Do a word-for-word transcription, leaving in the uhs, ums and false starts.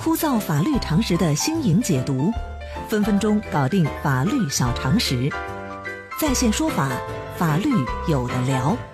枯燥法律常识的新颖解读，分分钟搞定法律小常识。在线说法，法律有的聊。